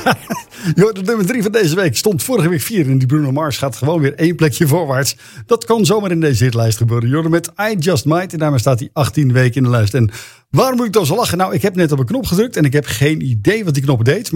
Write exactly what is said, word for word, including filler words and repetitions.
Jo, de nummer drie van deze week stond vorige week vier. En die Bruno Mars gaat gewoon weer één plekje voorwaarts. Dat kan zomaar in deze hitlijst gebeuren. Jordan met I Just Might. En daarmee staat hij achttien weken in de lijst. En waarom moet ik dan zo lachen? Nou, ik heb net op een knop gedrukt. En ik heb geen idee wat die knop deed.